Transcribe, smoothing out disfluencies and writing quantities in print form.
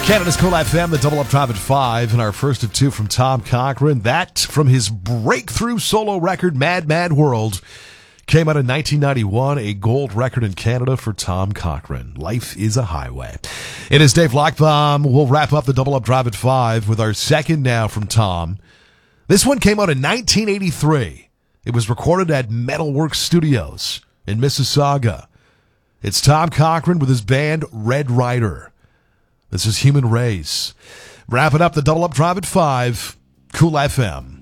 Canada's Cool FM, the Double Up Drive at 5, and our first of two from Tom Cochrane. That, from his breakthrough solo record, Mad Mad World, came out in 1991, a gold record in Canada for Tom Cochrane. Life is a highway. It is Dave Lockbaum. We'll wrap up the Double Up Drive at 5 with our second now from Tom. This one came out in 1983. It was recorded at Metalworks Studios in Mississauga. It's Tom Cochrane with his band Red Rider. This is Human Race. Wrapping up the Double Up Drive at 5, Cool FM.